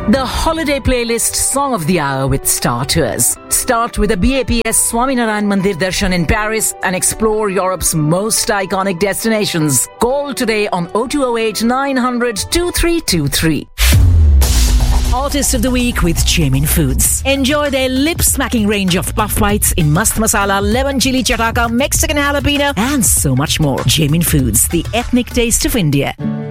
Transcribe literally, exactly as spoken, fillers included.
The holiday playlist song of the hour with Star Tours. Start with a B A P S Swaminarayan Mandir Darshan in Paris and explore Europe's most iconic destinations. Call today on oh two oh eight, nine hundred, twenty-three twenty-three. Artist of the Week with Jamin Foods. Enjoy their lip-smacking range of puff bites in mast masala, lemon chili chataka, Mexican jalapeno, and so much more. Jamin Foods, the ethnic taste of India.